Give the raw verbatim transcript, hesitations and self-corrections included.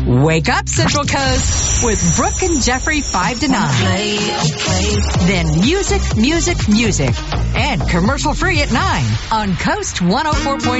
Wake up, Central Coast, with Brooke and Jeffrey five to nine. Play, play. Then music, music, music. And commercial free at nine on Coast one oh four point